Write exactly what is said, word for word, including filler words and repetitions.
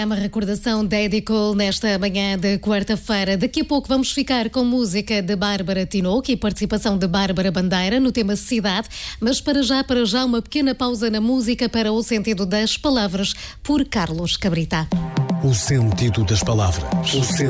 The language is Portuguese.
É uma recordação da Eddie Cole nesta manhã de quarta-feira. Daqui a pouco vamos ficar com música de Bárbara Tinoco e participação de Bárbara Bandeira no tema Cidade, mas para já, para já, uma pequena pausa na música para o sentido das palavras por Carlos Cabrita. O sentido das palavras. O sentido